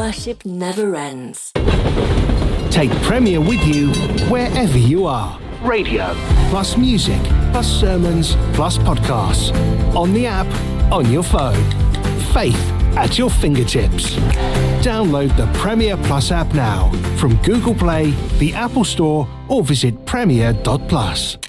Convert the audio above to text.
worship never ends. Take Premier with you wherever you are. Radio, plus music, plus sermons, plus podcasts. On the app, on your phone. Faith at your fingertips. Download the Premier Plus app now from Google Play, the Apple Store, or visit premier.plus.